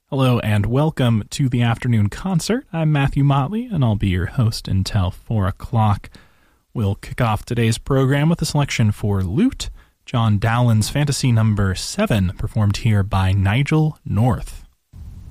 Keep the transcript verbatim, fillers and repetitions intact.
Hello and welcome to the afternoon concert. I'm Matthew Motley and I'll be your host until four o'clock. We'll kick off today's program with a selection for Lute, John Dowland's Fantasy Number seven, performed here by Nigel North.